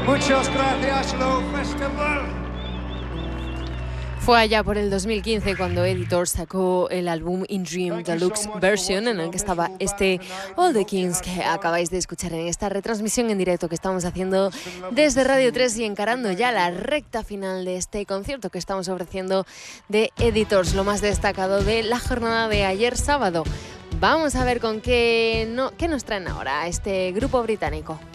Muchas gracias, Slow Festival. Fue allá por el 2015 cuando Editors sacó el álbum In Dream Deluxe Version, en el que estaba este All the Kings que acabáis de escuchar en esta retransmisión en directo que estamos haciendo desde Radio 3 y encarando ya la recta final de este concierto que estamos ofreciendo de Editors, lo más destacado de la jornada de ayer sábado. Vamos a ver con qué nos traen ahora este grupo británico.